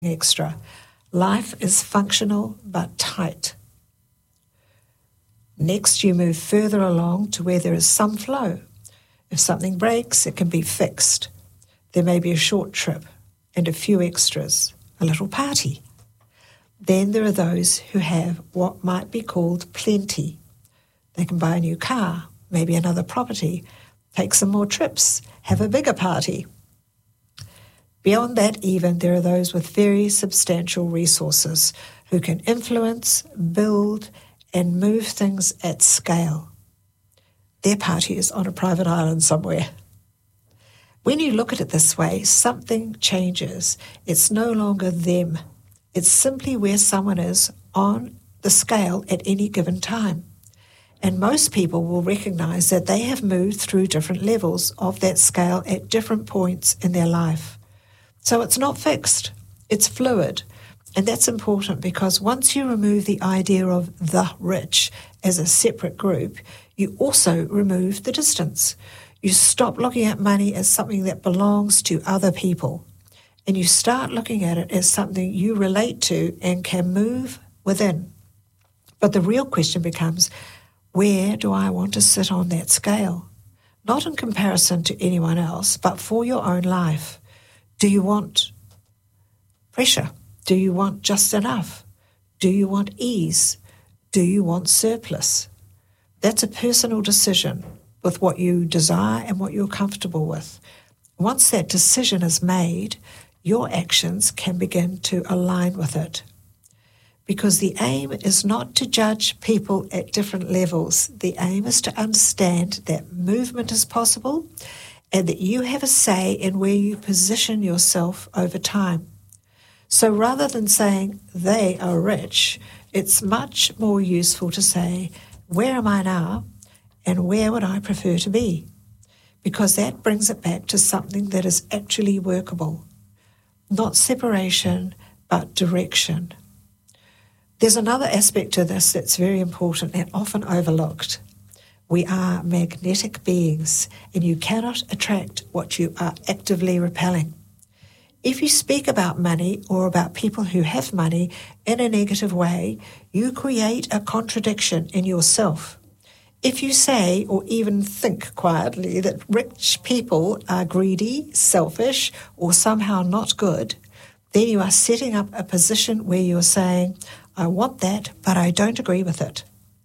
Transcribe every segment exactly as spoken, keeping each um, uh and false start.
extra. Life is functional but tight. Next, you move further along to where there is some flow. If something breaks, it can be fixed. There may be a short trip and a few extras, a little party. Then there are those who have what might be called plenty. They can buy a new car, maybe another property, take some more trips, have a bigger party. Beyond that even, there are those with very substantial resources who can influence, build, and move things at scale. Their party is on a private island somewhere. When you look at it this way, something changes. It's no longer them. It's simply where someone is on the scale at any given time. And most people will recognize that they have moved through different levels of that scale at different points in their life. So it's not fixed, it's fluid. And that's important because once you remove the idea of the rich as a separate group, you also remove the distance. You stop looking at money as something that belongs to other people, and you start looking at it as something you relate to and can move within. But the real question becomes, where do I want to sit on that scale? Not in comparison to anyone else, but for your own life. Do you want pressure? Do you want just enough? Do you want ease? Do you want surplus? That's a personal decision with what you desire and what you're comfortable with. Once that decision is made, your actions can begin to align with it. Because the aim is not to judge people at different levels. The aim is to understand that movement is possible and that you have a say in where you position yourself over time. So rather than saying they are rich, it's much more useful to say, where am I now and where would I prefer to be? Because that brings it back to something that is actually workable. Not separation, but direction. There's another aspect to this that's very important and often overlooked. We are magnetic beings, and you cannot attract what you are actively repelling. If you speak about money or about people who have money in a negative way, you create a contradiction in yourself. If you say or even think quietly that rich people are greedy, selfish, or somehow not good, then you are setting up a position where you're saying, I want that, but I don't agree with it.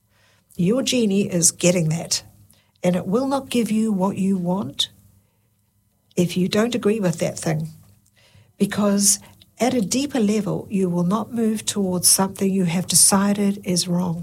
Your genie is getting that, and it will not give you what you want if you don't agree with that thing. Because at a deeper level, you will not move towards something you have decided is wrong.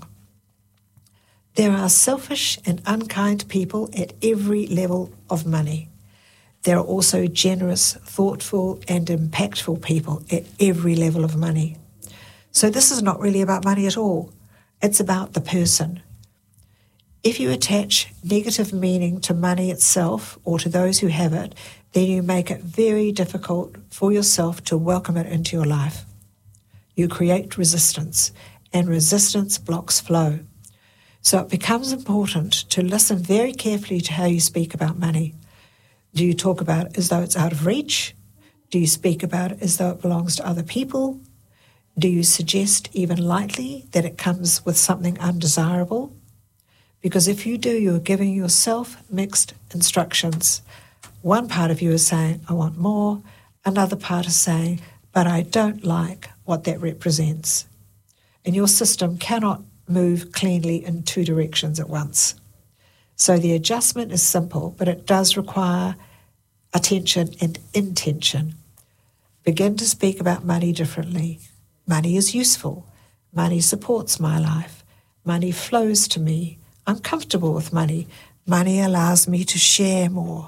There are selfish and unkind people at every level of money. There are also generous, thoughtful, and impactful people at every level of money. So this is not really about money at all. It's about the person. If you attach negative meaning to money itself or to those who have it, then you make it very difficult for yourself to welcome it into your life. You create resistance, and resistance blocks flow. So it becomes important to listen very carefully to how you speak about money. Do you talk about it as though it's out of reach? Do you speak about it as though it belongs to other people? Do you suggest even lightly that it comes with something undesirable? Because if you do, you're giving yourself mixed instructions. One part of you is saying, I want more. Another part is saying, but I don't like what that represents. And your system cannot move cleanly in two directions at once. So the adjustment is simple, but it does require attention and intention. Begin to speak about money differently. Money is useful. Money supports my life. Money flows to me. I'm comfortable with money. Money allows me to share more.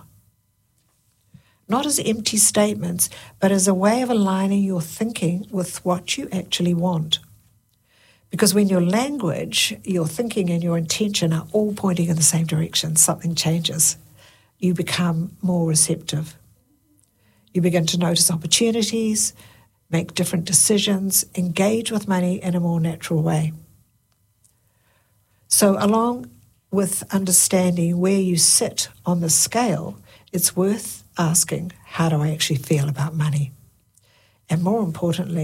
Not as empty statements, but as a way of aligning your thinking with what you actually want. Because when your language, your thinking and your intention are all pointing in the same direction, something changes. You become more receptive. You begin to notice opportunities, make different decisions, engage with money in a more natural way. So along with understanding where you sit on the scale, it's worth asking, how do I actually feel about money? and more importantly,